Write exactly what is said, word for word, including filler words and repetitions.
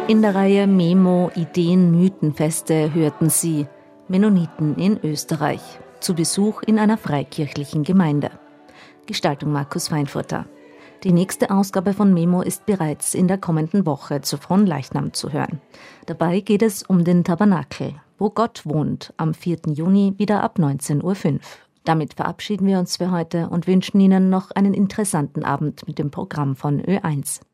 In der Reihe Memo Ideen Mythenfeste hörten Sie Mennoniten in Österreich, zu Besuch in einer freikirchlichen Gemeinde. Gestaltung Markus Weinfurter. Die nächste Ausgabe von Memo ist bereits in der kommenden Woche zu Fronleichnam zu hören. Dabei geht es um den Tabernakel, wo Gott wohnt, am vierten Juni wieder ab neunzehn Uhr fünf. Damit verabschieden wir uns für heute und wünschen Ihnen noch einen interessanten Abend mit dem Programm von Ö eins.